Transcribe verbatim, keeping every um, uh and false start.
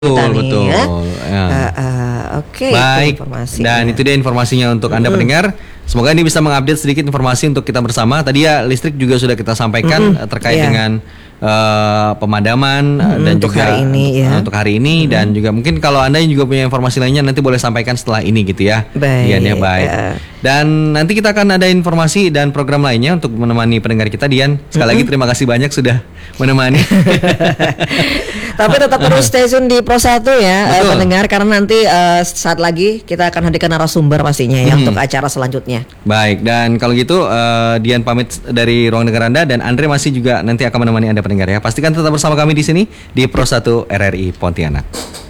kita betul, nih betul. ya. Ya. Uh, uh, Oke, Baik, itu informasi. dan itu dia informasinya untuk Anda Mm-mm. pendengar. Semoga ini bisa mengupdate sedikit informasi untuk kita bersama. Tadi ya listrik juga sudah kita sampaikan Mm-mm. eh, terkait Yeah. dengan uh, pemadaman uh, Mm-mm, dan untuk juga hari ini, untuk, ya. untuk hari ini dan juga mungkin kalau Anda juga punya informasi lainnya nanti boleh sampaikan setelah ini gitu ya. Baik, Dian ya baik. ya. Dan nanti kita akan ada informasi dan program lainnya untuk menemani pendengar kita. Dian, sekali lagi terima kasih banyak sudah menemani. Tapi tetap terus stay tune di Pro satu ya, eh, Betul. pendengar, karena nanti eh, saat lagi kita akan hadirkan narasumber pastinya ya Hmm. untuk acara selanjutnya. Baik, dan kalau gitu uh, Dian pamit dari ruang dengar Anda dan Andre masih juga nanti akan menemani Anda pendengar ya. Pastikan tetap bersama kami di sini di Pro satu R R I Pontianak.